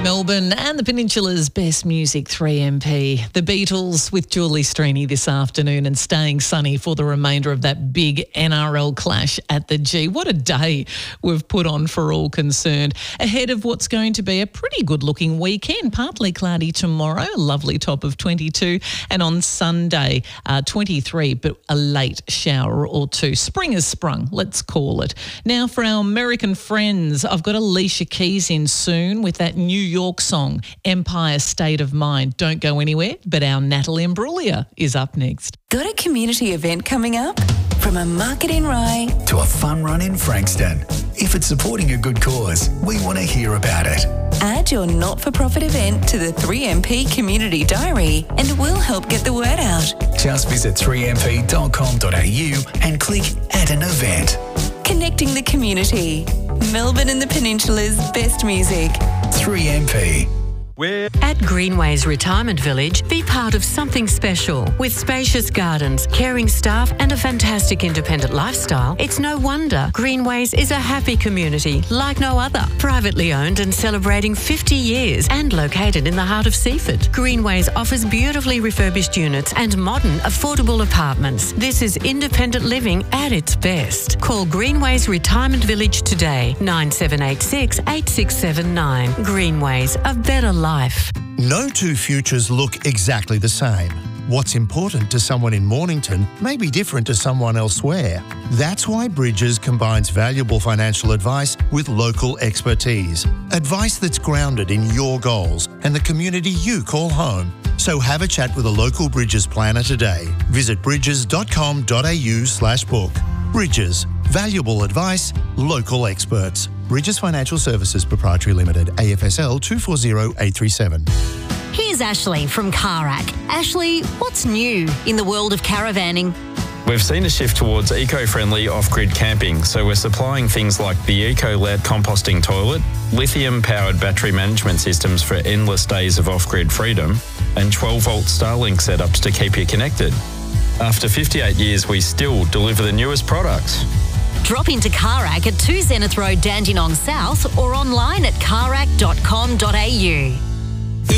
Melbourne and the Peninsula's best music, 3MP. The Beatles with Julie Strini this afternoon and staying sunny for the remainder of that big NRL clash at the G. What a day we've put on for all concerned. Ahead of what's going to be a pretty good-looking weekend. Partly cloudy tomorrow, a lovely top of 22. And on Sunday, 23, but a late shower or two. Spring has sprung, let's call it. Now for our American friends, I've got Alicia Keys in soon with that New York song, Empire State of Mind. Don't go anywhere, but our Natalie Imbruglia is up next. Got a community event coming up? From a market in Rye to a fun run in Frankston. If it's supporting a good cause, we want to hear about it. Add your not-for-profit event to the 3MP Community Diary and we'll help get the word out. Just visit 3mp.com.au and click Add an Event. Connecting the community. Melbourne and the Peninsula's best music. 3MP. At Greenways Retirement Village, be part of something special. With spacious gardens, caring staff and a fantastic independent lifestyle, it's no wonder Greenways is a happy community like no other. Privately owned and celebrating 50 years and located in the heart of Seaford. Greenways offers beautifully refurbished units and modern, affordable apartments. This is independent living at its best. Call Greenways Retirement Village today, 9786 8679. Greenways, a better life. No two futures look exactly the same. What's important to someone in Mornington may be different to someone elsewhere. That's why Bridges combines valuable financial advice with local expertise. Advice that's grounded in your goals and the community you call home. So have a chat with a local Bridges planner today. Visit bridges.com.au/book. Bridges. Valuable advice, local experts. Bridges Financial Services Proprietary Limited, AFSL 240837. Here's Ashley from Carac. Ashley, what's new in the world of caravanning? We've seen a shift towards eco-friendly off-grid camping, so we're supplying things like the Eco-LED composting toilet, lithium-powered battery management systems for endless days of off-grid freedom, and 12-volt Starlink setups to keep you connected. After 58 years, we still deliver the newest products. Drop into Carac at 2 Zenith Road, Dandenong South, or online at carac.com.au.